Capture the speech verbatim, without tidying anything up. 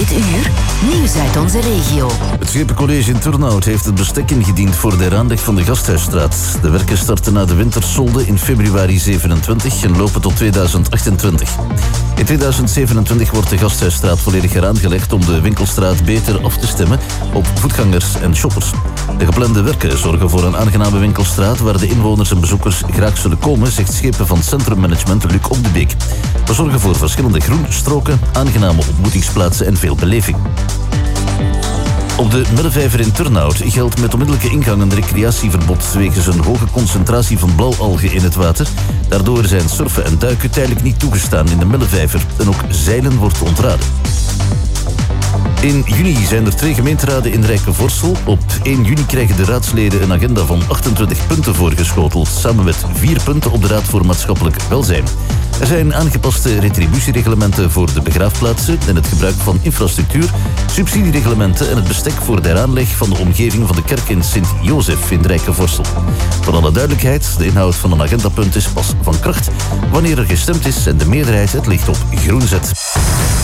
Dit uur, nieuws uit onze regio. Het Schepencollege in Turnhout heeft het bestek ingediend voor de heraanleg van de Gasthuisstraat. De werken starten na de wintersolde in februari zevenentwintig en lopen tot tweeduizend achtentwintig. In tweeduizend zevenentwintig wordt de Gasthuisstraat volledig heraangelegd om de winkelstraat beter af te stemmen op voetgangers en shoppers. De geplande werken zorgen voor een aangename winkelstraat waar de inwoners en bezoekers graag zullen komen, zegt Schepen van Centrummanagement Luc Op de Beek. We zorgen voor verschillende groenstroken, aangename ontmoetingsplaatsen en veel beleving. Op de Mellevijver in Turnhout geldt met onmiddellijke ingang een recreatieverbod wegens een hoge concentratie van blauwalgen in het water. Daardoor zijn surfen en duiken tijdelijk niet toegestaan in de Mellevijver en ook zeilen wordt ontraden. In juni zijn er twee gemeenteraden in Rijkenvorsel. Op één juni krijgen de raadsleden een agenda van achtentwintig punten voorgeschoteld, samen met vier punten op de Raad voor Maatschappelijk Welzijn. Er zijn aangepaste retributiereglementen voor de begraafplaatsen en het gebruik van infrastructuur, subsidiereglementen en het bestek voor de heraanleg van de omgeving van de kerk in Sint-Jozef in Rijkenvorsel. Voor alle duidelijkheid, de inhoud van een agendapunt is pas van kracht wanneer er gestemd is en de meerderheid het licht op groen zet.